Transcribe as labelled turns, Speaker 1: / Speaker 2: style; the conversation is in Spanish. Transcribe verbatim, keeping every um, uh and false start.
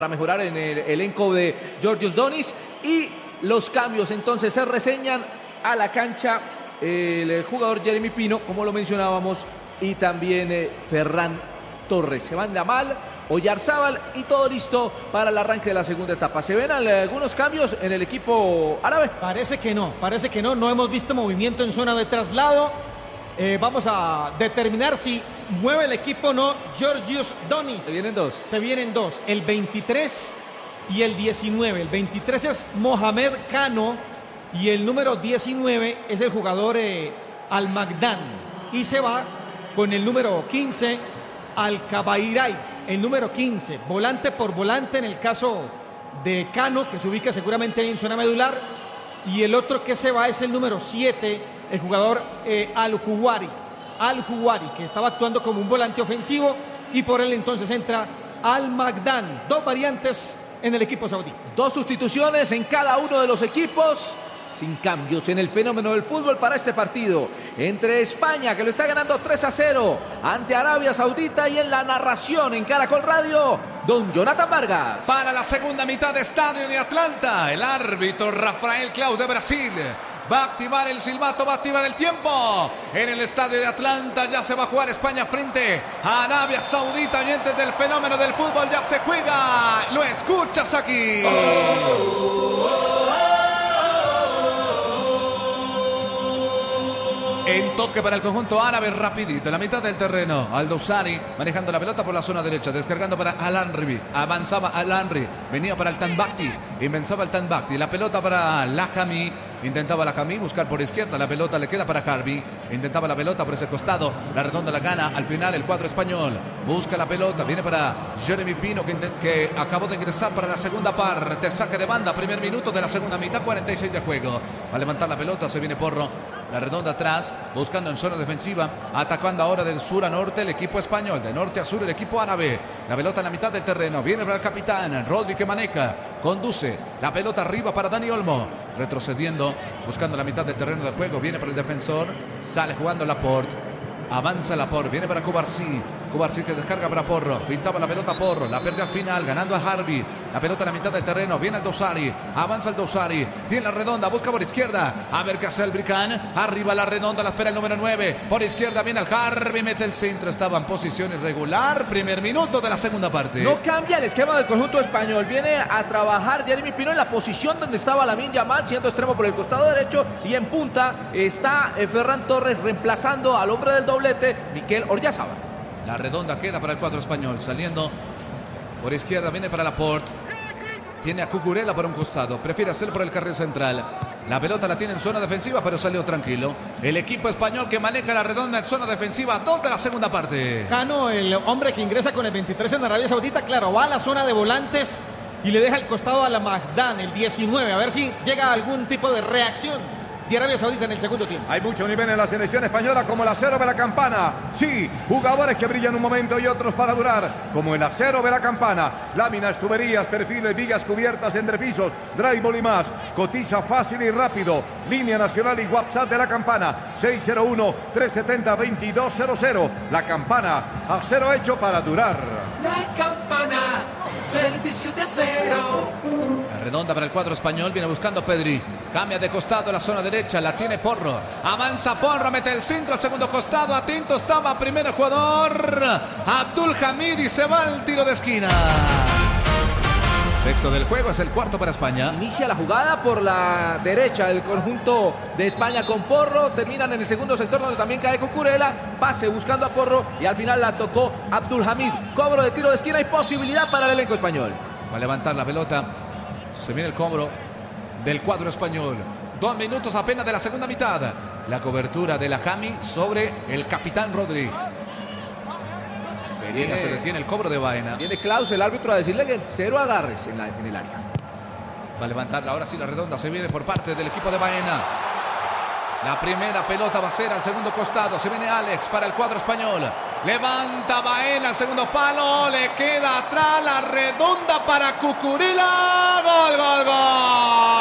Speaker 1: para mejorar en el elenco de Georgios Donis. Y los cambios entonces se reseñan a la cancha el jugador Jeremy Pino, como lo mencionábamos, y también eh, Ferran Torres. Se van Yamal, Oyarzábal y todo listo para el arranque de la segunda etapa. ¿Se ven algunos cambios en el equipo árabe?
Speaker 2: Parece que no, parece que no. No hemos visto movimiento en zona de traslado. Eh, vamos a determinar si mueve el equipo o no Georgios Donis.
Speaker 1: Se vienen dos.
Speaker 2: Se vienen dos, el veintitrés y el diecinueve. El veintitrés es Mohamed Cano y el número diecinueve es el jugador eh, Al-Magdan. Y se va con el número quince, Al-Kabairay, el número quince, volante por volante en el caso de Cano, que se ubica seguramente en zona medular. Y el otro que se va es el número siete, el jugador eh, Al-Juwari, Al-Juwari, que estaba actuando como un volante ofensivo, y por él entonces entra Al-Magdan. Dos variantes en el equipo saudí.
Speaker 1: Dos sustituciones en cada uno de los equipos, sin cambios en el fenómeno del fútbol para este partido entre España, que lo está ganando tres a cero ante Arabia Saudita, y en la narración en Caracol Radio, don Jonathan Vargas.
Speaker 3: Para la segunda mitad de Estadio de Atlanta, el árbitro Rafael Claus de Brasil va a activar el silbato, va a activar el tiempo. En el Estadio de Atlanta ya se va a jugar España frente a Arabia Saudita. Oyentes del fenómeno del fútbol, ya se juega. Lo escuchas aquí. El toque para el conjunto árabe rapidito, en la mitad del terreno. Al-Dawsari manejando la pelota por la zona derecha, descargando para Al-Anri. Avanzaba Al-Anri, venía para el Tanbakti, invenzaba el Tanbakti. La pelota para Lahami, intentaba Lahami buscar por izquierda. La pelota le queda para Harbi, intentaba la pelota por ese costado. La redonda la gana al final el cuadro español. Busca la pelota, viene para Jeremy Pino, que, que acabó de ingresar para la segunda parte. Saque de banda, primer minuto de la segunda mitad, cuarenta y seis de juego. Va a levantar la pelota, se viene Porro. La redonda atrás, buscando en zona defensiva, atacando ahora de sur a norte el equipo español, de norte a sur el equipo árabe. La pelota en la mitad del terreno, viene para el capitán, Rodri, que maneja, conduce, la pelota arriba para Dani Olmo, retrocediendo, buscando la mitad del terreno de juego, viene para el defensor, sale jugando Laporte, avanza Laporte, viene para Cubarsí, Cubarsí que descarga para Porro, pintaba la pelota Porro, la pierde al final, ganando a Harbi, la pelota en la mitad del terreno, viene el Dawsari, avanza el Dawsari, tiene la redonda, busca por izquierda, a ver qué hace el Bricán, arriba la redonda, la espera el número nueve, por izquierda viene el Harbi, mete el centro, estaba en posición irregular, primer minuto de la segunda parte.
Speaker 1: No cambia el esquema del conjunto español, viene a trabajar Jeremy Pino en la posición donde estaba Lamine Yamal, siendo extremo por el costado derecho, y en punta está eh, Ferran Torres reemplazando al hombre del doblete, Mikel Oyarzábal.
Speaker 3: La redonda queda para el cuadro español, saliendo por izquierda, viene para Laporte. Tiene a Cucurella por un costado, prefiere hacerlo por el carril central. La pelota la tiene en zona defensiva, pero salió tranquilo. El equipo español que maneja la redonda en zona defensiva, dos de la segunda parte.
Speaker 2: Cano, el hombre que ingresa con el veintitrés en Arabia Saudita, claro, va a la zona de volantes y le deja el costado a la Magdan, el diecinueve, a ver si llega algún tipo de reacción de Arabia Saudita en el segundo tiempo.
Speaker 4: Hay mucho nivel en la selección española, como el acero de la campana. Sí, jugadores que brillan un momento y otros para durar, como el acero de la campana. Láminas, tuberías, perfiles, vigas cubiertas, entrepisos, drywall y más. Cotiza fácil y rápido. Línea nacional y WhatsApp de la campana, seis cero uno, tres siete cero, dos dos cero cero. La campana, acero hecho para durar.
Speaker 5: La campana, servicio de acero.
Speaker 3: La redonda para el cuadro español, viene buscando Pedri. Cambia de costado a la zona derecha, la tiene Porro. Avanza Porro, mete el centro al segundo costado. Atento estaba primero jugador Abdul Hamid y se va al tiro de esquina. Sexto del juego, es el cuarto para España.
Speaker 1: Inicia la jugada por la derecha del conjunto de España con Porro. Terminan en el segundo sector donde también cae Cucurella. Pase buscando a Porro y al final la tocó Abdul Hamid. Cobro de tiro de esquina y posibilidad para el elenco español.
Speaker 3: Va a levantar la pelota. Se viene el cobro del cuadro español. Dos minutos apenas de la segunda mitad. La cobertura de Lahami sobre el capitán Rodri. Viene, se detiene el cobro de Baena.
Speaker 1: Viene Klaus, el árbitro, a decirle que cero agarres en, la, en el área.
Speaker 3: Va a levantarla ahora sí la redonda. Se viene por parte del equipo de Baena. La primera pelota va a ser al segundo costado. Se viene Alex para el cuadro español. Levanta Baena al segundo palo. Le queda atrás la redonda para Cucurella. Gol, gol, gol.